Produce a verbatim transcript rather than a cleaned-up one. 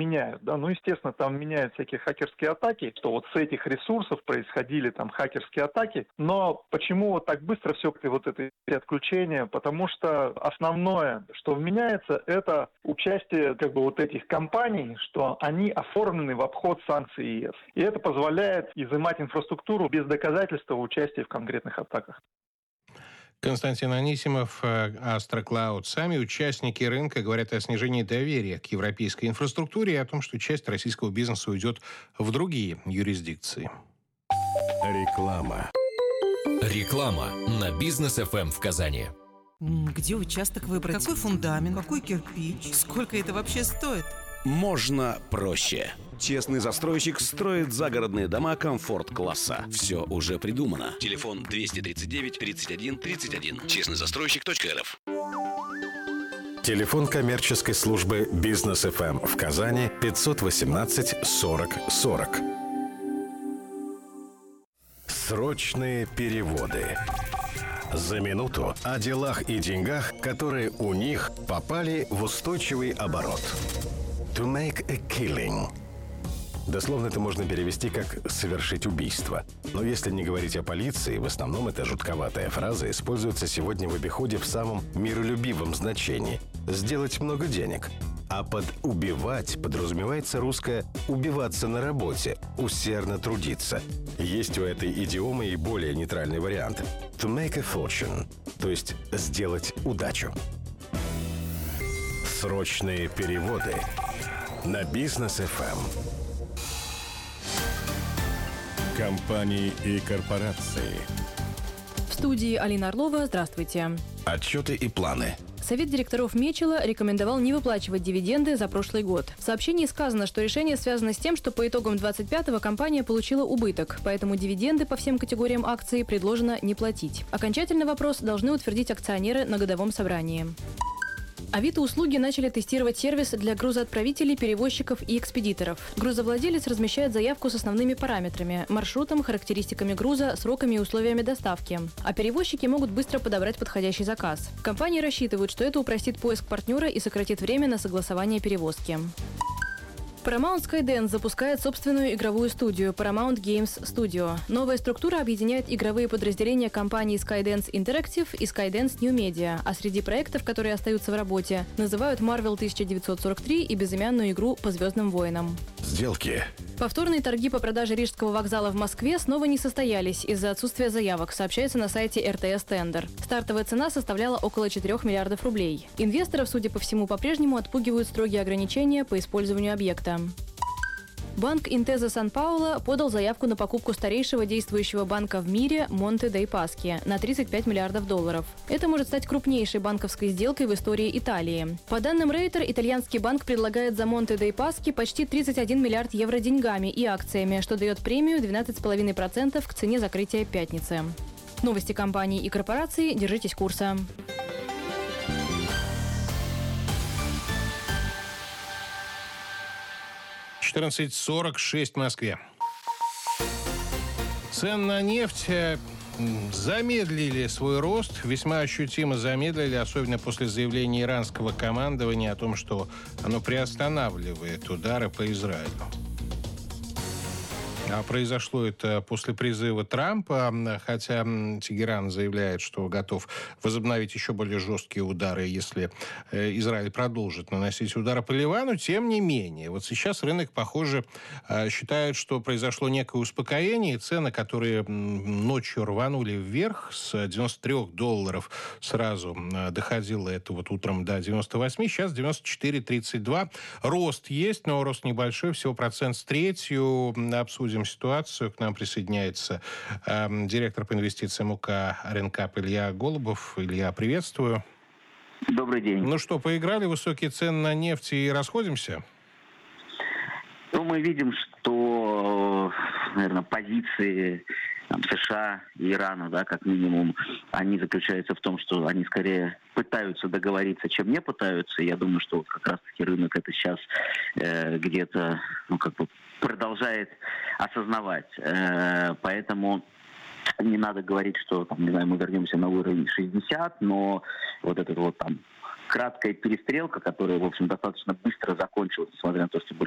меняют, да, ну, естественно, там меняют всякие хакерские атаки, что вот с этих ресурсов происходили там хакерские атаки, но почему вот так быстро все вот это отключение? Потому что основное, что меняется, это участие как бы вот этих компаний, что они оформлены в обход санкций ЕС. И это позволяет изымать инфраструктуру без доказательства участия в конкретных атаках. Константин Анисимов, Астроклауд. Сами участники рынка говорят о снижении доверия к европейской инфраструктуре и о том, что часть российского бизнеса уйдет в другие юрисдикции. Реклама. Реклама на Бизнес эф эм в Казани. Где участок выбрать? Какой фундамент? Какой кирпич? Сколько это вообще стоит? Можно проще. Честный застройщик строит загородные дома комфорт-класса. Все уже придумано. Телефон двести тридцать девять тридцать один тридцать один. честный застройщик точка эр эф. Телефон коммерческой службы Бизнес эф эм в Казани пятьсот восемнадцать сорок сорок. Срочные переводы. За минуту о делах и деньгах, которые у них попали в устойчивый оборот. To make a killing. Дословно это можно перевести как «совершить убийство». Но если не говорить о полиции, в основном эта жутковатая фраза используется сегодня в обиходе в самом миролюбивом значении – «сделать много денег». А под «убивать» подразумевается русское «убиваться на работе», «усердно трудиться». Есть у этой идиомы и более нейтральный вариант – «to make a fortune», то есть «сделать удачу». Срочные переводы на Бизнес эф эм. Компании и корпорации. В студии Алина Орлова. Здравствуйте. Отчеты и планы. Совет директоров Мечела рекомендовал не выплачивать дивиденды за прошлый год. В сообщении сказано, что решение связано с тем, что по итогам двадцать пятого компания получила убыток, поэтому дивиденды по всем категориям акций предложено не платить. Окончательный вопрос должны утвердить акционеры на годовом собрании. Авито-услуги начали тестировать сервис для грузоотправителей, перевозчиков и экспедиторов. Грузовладелец размещает заявку с основными параметрами – маршрутом, характеристиками груза, сроками и условиями доставки. А перевозчики могут быстро подобрать подходящий заказ. Компании рассчитывают, что это упростит поиск партнера и сократит время на согласование перевозки. Paramount Skydance запускает собственную игровую студию Paramount Games Studio. Новая структура объединяет игровые подразделения компаний Skydance Interactive и Skydance New Media, а среди проектов, которые остаются в работе, называют Marvel тысяча девятьсот сорок три и безымянную игру по Звездным войнам. Сделки. Повторные торги по продаже Рижского вокзала в Москве снова не состоялись из-за отсутствия заявок, сообщается на сайте эр тэ эс Тендер. Стартовая цена составляла около четырёх миллиардов рублей. Инвесторов, судя по всему, по-прежнему отпугивают строгие ограничения по использованию объекта. Банк Intesa Сан-Пауло подал заявку на покупку старейшего действующего банка в мире Монте дей Паски на тридцать пять миллиардов долларов. Это может стать крупнейшей банковской сделкой в истории Италии. По данным Рейтер, итальянский банк предлагает за Монте дей Паски почти тридцать один миллиард евро деньгами и акциями, что дает премию двенадцать целых пять десятых процента к цене закрытия пятницы. Новости компаний и корпораций. Держитесь курса. четырнадцать сорок шесть в Москве. Цены на нефть замедлили свой рост, весьма ощутимо замедлили, особенно после заявления иранского командования о том, что оно приостанавливает удары по Израилю. А произошло это после призыва Трампа, хотя Тегеран заявляет, что готов возобновить еще более жесткие удары, если Израиль продолжит наносить удары по Ливану. Тем не менее, вот сейчас рынок, похоже, считает, что произошло некое успокоение, и цены, которые ночью рванули вверх с девяноста трёх долларов, сразу доходило это вот утром до девяноста восьми, сейчас девяносто четыре тридцать два. Рост есть, но рост небольшой, всего процент с третью. Обсудим ситуацию. К нам присоединяется э, директор по инвестициям УК Ренкап Илья Голубов. Илья, приветствую. Добрый день. Ну что, поиграли, высокие цены на нефть и расходимся? Ну, мы видим, что, наверное, позиции там, США и Ирана, да, как минимум, они заключаются в том, что они скорее пытаются договориться, чем не пытаются. Я думаю, что вот как раз-таки рынок это сейчас э, где-то, ну, как бы продолжает осознавать. Э, поэтому не надо говорить, что, там, не знаю, мы вернемся на уровень шестьдесят, но вот этот вот там краткая перестрелка, которая, в общем, достаточно быстро закончилась, несмотря на то, что были